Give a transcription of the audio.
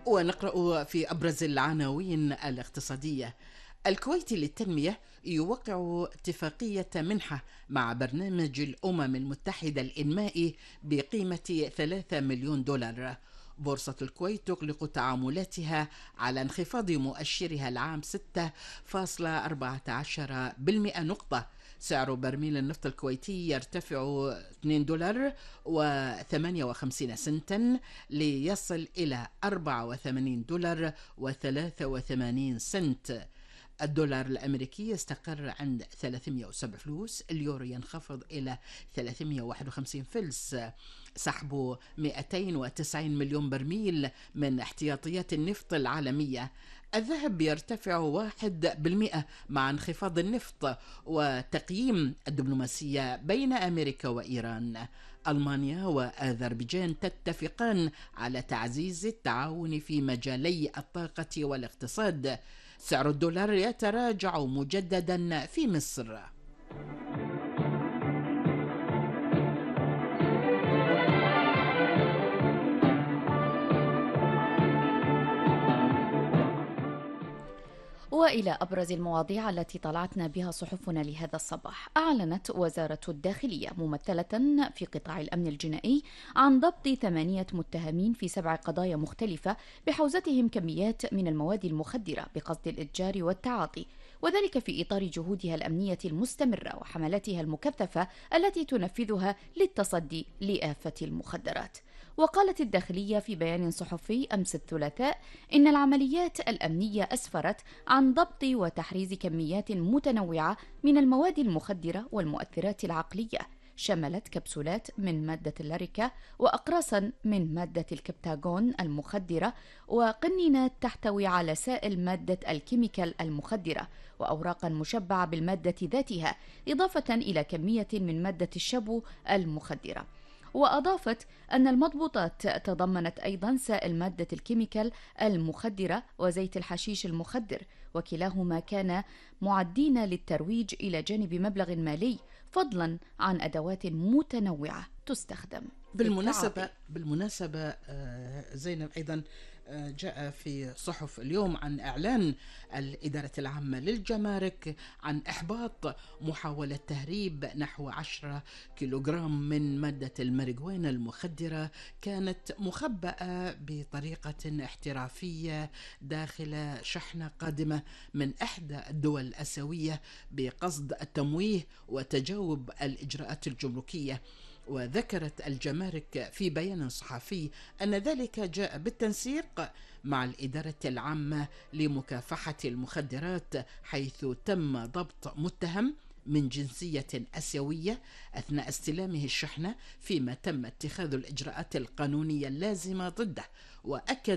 ونقرأ في أبرز العناوين الاقتصادية. الكويت للتنمية يوقع اتفاقية منحة مع برنامج الأمم المتحدة الإنمائي بقيمة 3 مليون دولار. بورصة الكويت تغلق تعاملاتها على انخفاض مؤشرها العام 6.14% نقطة. سعر برميل النفط الكويتي يرتفع 2 دولار و58 سنتا ليصل إلى 84 دولار و83 سنت. الدولار الأمريكي يستقر عند 307 فلوس. اليورو ينخفض إلى 351 فلس. سحب 290 مليون برميل من احتياطيات النفط العالمية. الذهب يرتفع 1% مع انخفاض النفط. وتقييم الدبلوماسية بين أمريكا وإيران. ألمانيا وأذربيجان تتفقان على تعزيز التعاون في مجالي الطاقة والاقتصاد. سعر الدولار يتراجع مجددا في مصر. وإلى أبرز المواضيع التي طلعتنا بها صحفنا لهذا الصباح. أعلنت وزارة الداخلية ممثلة في قطاع الأمن الجنائي عن ضبط 8 متهمين في 7 قضايا مختلفة بحوزتهم كميات من المواد المخدرة بقصد الإتجار والتعاطي، وذلك في إطار جهودها الأمنية المستمرة وحملاتها المكثفة التي تنفذها للتصدي لآفة المخدرات. وقالت الداخلية في بيان صحفي أمس الثلاثاء إن العمليات الأمنية أسفرت عن ضبط وتحريز كميات متنوعة من المواد المخدرة والمؤثرات العقلية، شملت كبسولات من مادة اللاريكا وأقراصا من مادة الكبتاغون المخدرة وقنينات تحتوي على سائل مادة الكيميكال المخدرة وأوراقا مشبعة بالمادة ذاتها، إضافة إلى كمية من مادة الشبو المخدرة. وأضافت أن المضبوطات تضمنت أيضا سائل مادة الكيميكال المخدرة وزيت الحشيش المخدر، وكلاهما كان معدين للترويج إلى جانب مبلغ مالي، فضلا عن أدوات متنوعة تستخدم. بالمناسبة زينب، أيضا جاء في صحف اليوم عن إعلان الإدارة العامة للجمارك عن إحباط محاولة تهريب نحو 10 كيلوغرام من مادة الماريجوانا المخدرة كانت مخبأة بطريقة احترافية داخل شحنة قادمة من إحدى الدول الآسيوية بقصد التمويه وتجاوب الإجراءات الجمركية. وذكرت الجمارك في بيان صحفي أن ذلك جاء بالتنسيق مع الإدارة العامة لمكافحة المخدرات، حيث تم ضبط متهم من جنسية آسيوية أثناء استلامه الشحنة، فيما تم اتخاذ الإجراءات القانونية اللازمة ضده. وأكد